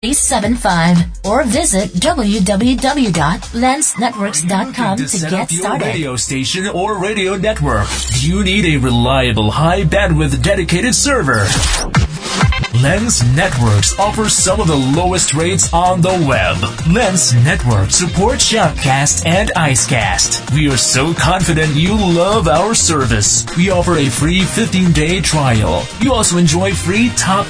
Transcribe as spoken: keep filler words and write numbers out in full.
three seven five or visit w w w dot lens networks dot com to, to get started. Your radio station or radio network. You need a reliable, high bandwidth dedicated server. Lens Networks offers some of the lowest rates on the web. Lens Networks supports Shoutcast and Icecast. We are so confident you love our service. We offer a free fifteen day trial. You also enjoy free top